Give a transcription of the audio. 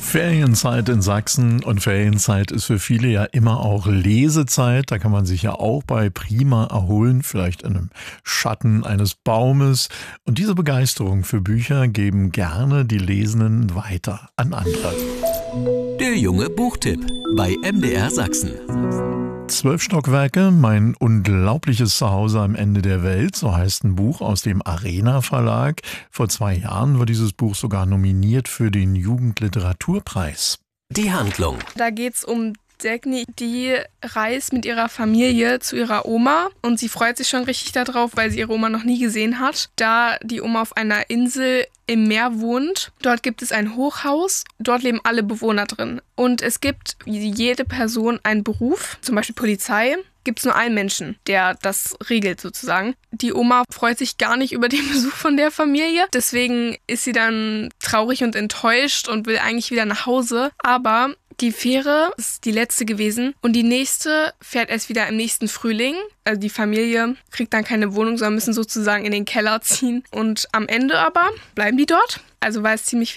Ferienzeit in Sachsen und Ferienzeit ist für viele ja immer auch Lesezeit. Da kann man sich ja auch bei Prima erholen, vielleicht in einem Schatten eines Baumes. Und diese Begeisterung für Bücher geben gerne die Lesenden weiter an andere. Der junge Buchtipp bei MDR Sachsen. 12 Stockwerke, mein unglaubliches Zuhause am Ende der Welt, so heißt ein Buch aus dem Arena Verlag. Vor 2 Jahren war dieses Buch sogar nominiert für den Jugendliteraturpreis. Die Handlung. Da geht's um Dagny, die reist mit ihrer Familie zu ihrer Oma und sie freut sich schon richtig darauf, weil sie ihre Oma noch nie gesehen hat, da die Oma auf einer Insel im Meer wohnt. Dort gibt es ein Hochhaus, dort leben alle Bewohner drin. Und es gibt jede Person einen Beruf, zum Beispiel Polizei. Gibt es nur einen Menschen, der das regelt sozusagen. Die Oma freut sich gar nicht über den Besuch von der Familie. Deswegen ist sie dann traurig und enttäuscht und will eigentlich wieder nach Hause. Aber die Fähre ist die letzte gewesen und die nächste fährt erst wieder im nächsten Frühling. Also die Familie kriegt dann keine Wohnung, sondern müssen sozusagen in den Keller ziehen. Und am Ende aber bleiben die dort. Also weil es ziemlich